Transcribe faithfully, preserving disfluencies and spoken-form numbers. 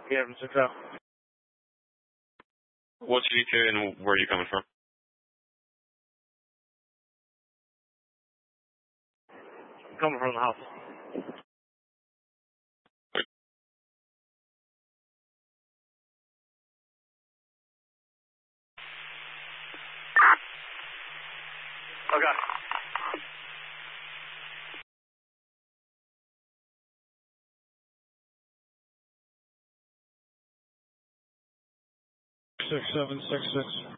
Yeah, from six out. What's your E T A and where are you coming from? Coming from the house. Okay. Six seven six six.